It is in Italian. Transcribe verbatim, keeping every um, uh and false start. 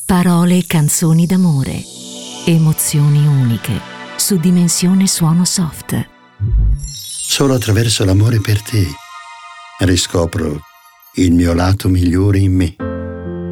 Parole e canzoni d'amore. Emozioni uniche. Su Dimensione Suono Soft. Solo attraverso l'amore per te riscopro il mio lato migliore in me.